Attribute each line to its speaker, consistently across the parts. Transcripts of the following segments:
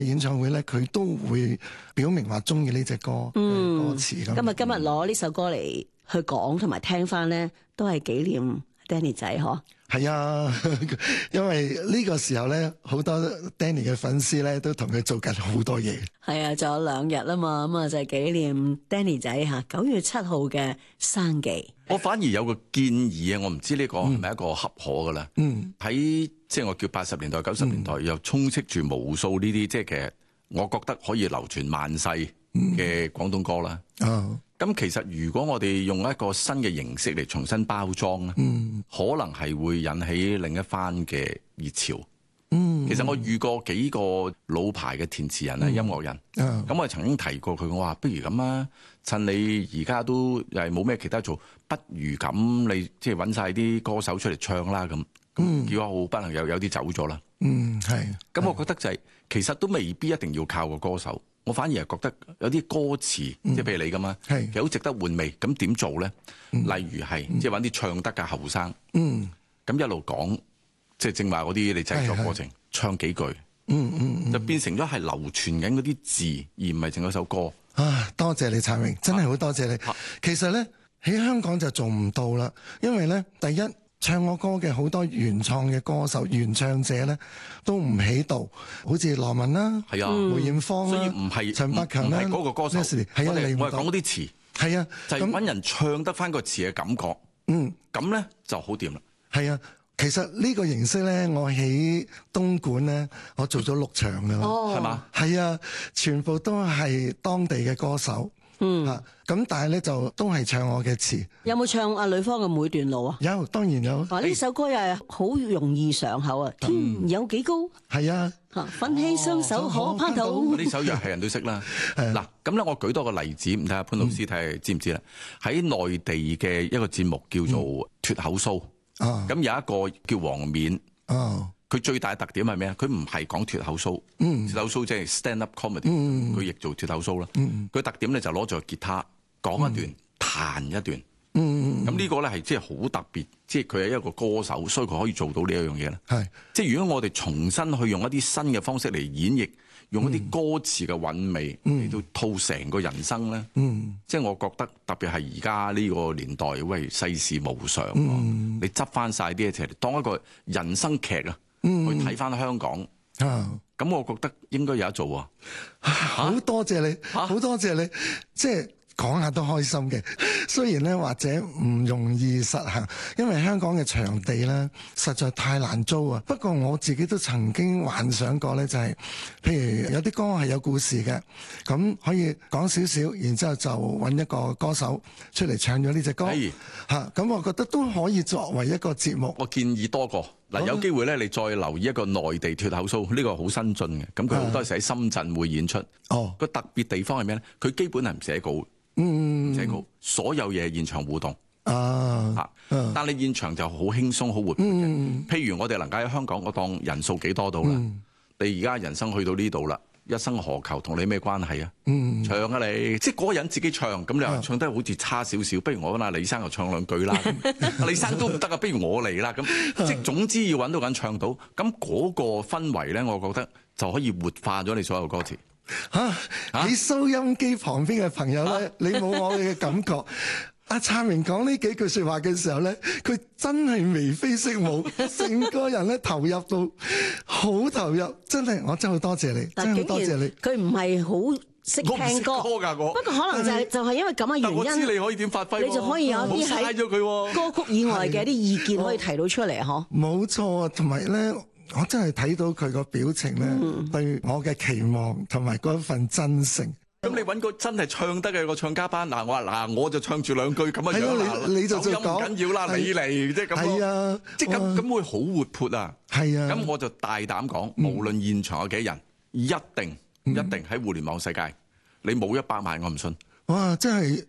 Speaker 1: 演唱會咧，佢都會表明話中意呢隻歌嘅歌詞咁。
Speaker 2: 今日攞呢首歌嚟去講同埋聽翻咧，都係紀念 Danny 仔嗬。
Speaker 1: 係啊，因為呢個時候咧，好多 Danny 嘅粉絲咧都同佢做緊好多嘢。
Speaker 2: 係啊，仲有2日啦嘛，咁啊就係紀念 Danny 仔嚇9月7號嘅生忌。
Speaker 3: 我反而有個建議啊，我唔知呢個係咪一個恰可噶啦。喺即係我叫80年代、90年代，又充斥住無數呢啲，即係其實我覺得可以流傳萬世嘅廣東歌啦。咁其實如果我哋用一個新嘅形式嚟重新包裝咧，可能係會引起另一番嘅熱潮。其實我遇過幾個老牌嘅填詞人咧、音樂人，咁我曾經提過佢，我話不如咁啊，趁你而家都又係冇咩其他做，不如咁你即係揾晒啲歌手出嚟唱啦咁。結果好不幸有啲走咗啦。
Speaker 1: 係。
Speaker 3: 咁我覺得就係、其實都未必一定要靠個歌手。我反而係覺得有啲歌詞，即係譬如你咁啊，其實好值得玩味。咁點做咧？例如係即係揾啲唱得嘅後生，咁一路講，即係正話嗰啲你製作過程，唱幾句，就變成咗係流傳緊嗰啲字，而唔係淨嗰首歌。
Speaker 1: 多謝你，燦榮，真係好多謝你。其實咧喺香港就做唔到啦，因為咧第一，唱我歌嘅好多原創嘅歌手、原唱者咧都唔喺度，好似羅文啦、梅艷芳啦，
Speaker 3: 所以唔係
Speaker 1: 陳百強啦，
Speaker 3: 唔係嗰個歌手，
Speaker 1: 我係
Speaker 3: 講嗰啲詞，
Speaker 1: 係啊，
Speaker 3: 就係揾人唱得翻個詞嘅感覺，咁咧就好掂啦。
Speaker 1: 係啊，其實呢個形式咧，我喺東莞咧，我做咗6場噶啦，
Speaker 3: 係嘛？
Speaker 1: 係啊，全部都係當地嘅歌手。咁但係咧就都係唱我嘅詞。
Speaker 2: 有冇唱阿呂方嘅每段路啊？
Speaker 1: 有，當然有。
Speaker 2: 呢首歌又係好容易上口啊！天有幾高？
Speaker 1: 係啊，
Speaker 2: 奮起雙手可攀到。
Speaker 3: 呢首又係人都識啦。嗱，咁咧我舉多個例子，唔睇下潘老師睇下知唔知啦？喺內地嘅一個節目叫做脫口 show，咁有一個叫黃冕。佢最大特點係咩啊？佢唔係講脫口 show，脫口 show 即係 stand up comedy，佢亦做脫口 show 啦。佢特點咧就攞住個吉他講一段，彈一段。咁呢個咧係即係好特別，即係佢係一個歌手，所以佢可以做到呢一樣嘢咧。係即係如果我哋重新去用一啲新嘅方式嚟演繹，用一啲歌詞嘅韻味嚟到套成個人生咧。即係我覺得特別係而家呢個年代，喂，世事無常，你執翻晒啲嘢出嚟當一個人生劇啊！去睇翻香港，咁我覺得應該有得做啊！
Speaker 1: 好多謝你，好多謝你，即係講下都開心嘅。雖然咧或者唔容易實行，因為香港嘅場地咧實在太難租啊。不過我自己都曾經幻想過咧，就係譬如有啲歌係有故事嘅，咁可以講少少，然之後就揾一個歌手出嚟唱咗呢隻歌。咁我覺得都可以作為一個節目。
Speaker 3: 我建議多個。嗱，有機會咧，你再留意一個內地脫口 show，呢個好新進嘅。咁佢好多時喺深圳會演出。個特別地方係咩咧？佢基本係唔寫稿，唔寫稿，所有嘢現場互動。但你現場就好輕鬆、好活潑嘅。譬如我哋能夠喺香港，我當人數幾多到啦？你而家人生去到呢度啦，一生何求同你咩關係啊？唱啊你，即係嗰個人自己唱，咁你話唱得好似差少少，不如我揾阿李生又唱2句啦。李生都唔得啊，不如我嚟啦。咁即係總之要揾到個人唱到，咁嗰個氛圍咧，我覺得就可以活化咗你所有歌詞。
Speaker 1: 你收音機旁邊嘅朋友咧，你冇我嘅感覺。阿燦榮講呢幾句說話嘅時候咧，佢真係眉飛色舞，成個人咧投入到好投入，真係我真係好多謝你，真係好多謝你。
Speaker 2: 佢唔係好識聽歌，不過可能就係因為咁嘅原因，
Speaker 3: 我知你可以點發揮，
Speaker 2: 你就可以有啲喺歌曲以外嘅啲意見可以提到出嚟嗬。
Speaker 1: 冇錯啊，同埋咧，我真係睇到佢個表情咧，對我嘅期望同埋嗰份真誠。
Speaker 3: 咁你揾個真係唱得嘅個唱家班，嗱我話我就唱住2句咁嘅樣，
Speaker 1: 你就
Speaker 3: 走音唔緊要啦，你嚟即係咁。係啊，即係咁會好活潑啊。係啊，咁我就大膽講，無論現場有幾人，一定喺互聯網世界，你冇100萬我唔信。
Speaker 1: 哇！真係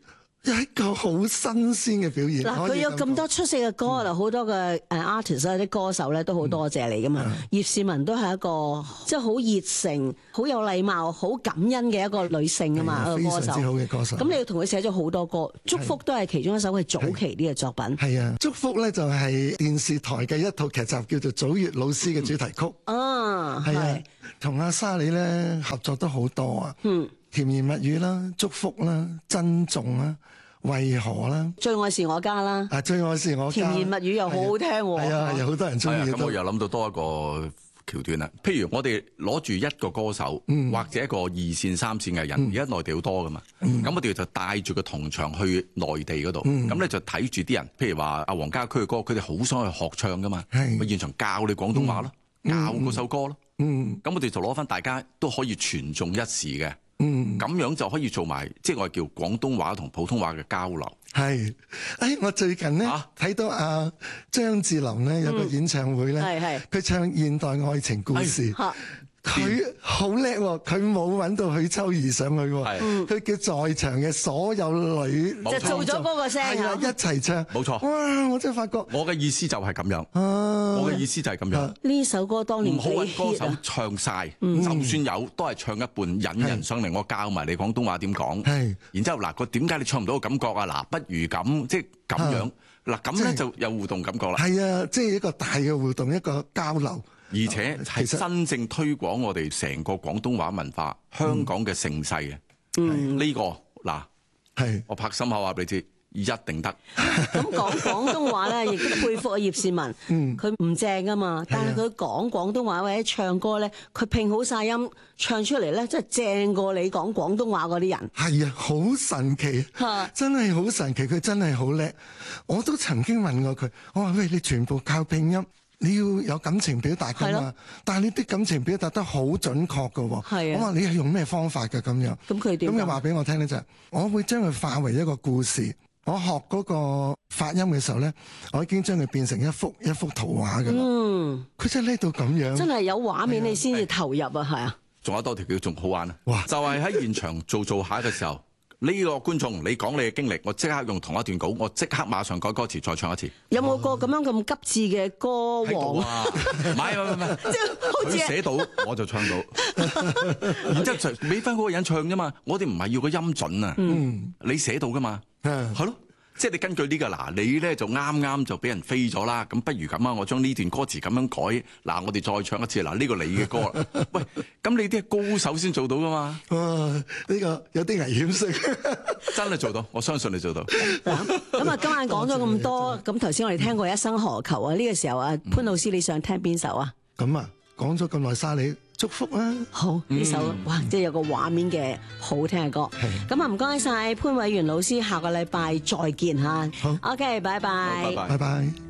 Speaker 1: 一個好新鮮嘅表現。
Speaker 2: 嗱，佢有咁多出色嘅歌，好多嘅artist 啲歌手咧都好多謝你噶嘛。葉倩文都係一個即係好熱誠、好有禮貌、好感恩嘅一個女性啊嘛，一個歌手。
Speaker 1: 非常之好嘅歌手。
Speaker 2: 咁你要同佢寫咗好多歌，祝福都係其中一首佢早期啲嘅作品。
Speaker 1: 係啊，祝福咧就係電視台嘅一套劇集叫做《祖月老師》嘅主題曲。係啊，同阿莎莉咧合作都好多啊。甜言蜜語啦，祝福啦，珍重啦。為何啦？
Speaker 2: 最愛是我家啦，
Speaker 1: 最愛是我家。
Speaker 2: 甜言蜜語又好好聽喎。係
Speaker 1: 啊，有好多人中意。
Speaker 3: 咁我又諗到多一個橋段啦。譬如我哋攞住一個歌手，或者一個二線、三線嘅人，而家內地好多噶嘛。咁我哋就帶住個銅牆去內地嗰度，咁咧就睇住啲人，譬如話阿黃家駒嘅歌，佢哋好想去學唱噶嘛，咪現場教你廣東話咯，教嗰首歌咯。咁我哋就攞翻大家都可以傳頌一時嘅。咁樣就可以做埋，即係我叫廣東話同普通話嘅交流。
Speaker 1: 係，我最近咧睇到阿張智霖咧有個演唱會咧，佢唱現代愛情故事。佢好叻喎，佢冇揾到許秋怡上去喎，佢叫在場嘅所有女
Speaker 2: 就做咗嗰個聲，
Speaker 1: 係啦，一齊唱，
Speaker 3: 冇錯。
Speaker 1: 哇！我真係發覺，
Speaker 3: 我嘅意思就係咁樣，我嘅意思就係咁樣。
Speaker 2: 呢首歌當年
Speaker 3: 唔好揾歌手唱晒，就算有都係唱一半，引人上嚟，我教埋你廣東話點講。然之後嗱，點解你唱唔到個感覺啊？嗱，不如咁，即係咁樣。嗱，咁咧就有互動感覺啦。係
Speaker 1: 啊，即係一個大嘅互動，一個交流。
Speaker 3: 而且係真正推廣我哋成個廣東話文化，香港嘅盛世嘅。呢個嗱，我拍心口話俾你知，一定得。
Speaker 2: 咁講廣東話咧，亦都佩服阿葉倩文。佢唔正噶嘛，但係佢講廣東話或者唱歌咧，佢拼好晒音，唱出嚟咧，真係正過你講廣東話嗰啲人。
Speaker 1: 係啊，好神奇，真係好神奇，佢真係好叻。我都曾經問過佢，我話喂，你全部靠拼音。你要有感情表達㗎嘛？但係你啲感情表達得好準確㗎喎。我話你係用咩方法㗎咁樣？
Speaker 2: 咁佢點？
Speaker 1: 咁你話俾我聽咧就係，我會將佢化為一個故事。我學嗰個發音嘅時候咧，我已經將佢變成一幅圖畫㗎啦。佢真係叻到咁樣，
Speaker 2: 真係有畫面你先至投入啊，係啊！
Speaker 3: 仲有多條橋仲好玩啊！哇！就係喺現場做下嘅時候。呢個觀眾，你講你嘅經歷，我即刻用同一段稿，我即刻馬上改歌詞，再唱一次。
Speaker 2: 有冇個咁樣咁急智嘅歌王？
Speaker 3: 唔係，佢寫到我就唱到，然之後就俾翻嗰個人唱啫嘛。我哋唔係要個音準啊，你寫到噶嘛，係咯。即係你根據呢個嗱，你咧就啱就俾人飛咗啦。咁不如咁啊，我將呢段歌詞咁樣改，嗱我哋再唱一次嗱，呢個你嘅歌啦。喂，咁你啲係高手先做到噶嘛？呢
Speaker 1: 個有啲危險性，
Speaker 3: 真係做到，我相信你做到。
Speaker 2: 咁啊，今晚講咗咁多，咁頭先我哋聽過一生何求啊？呢個時候啊，潘老師你想聽邊首啊？
Speaker 1: 咁啊，講咗咁耐莎莉。祝福啦！
Speaker 2: 好，呢首哇，即係有個畫面嘅好聽嘅歌。咁啊，唔該晒潘偉源老師，下個禮拜再見嚇。
Speaker 1: 好
Speaker 2: OK，拜拜。
Speaker 1: 拜拜。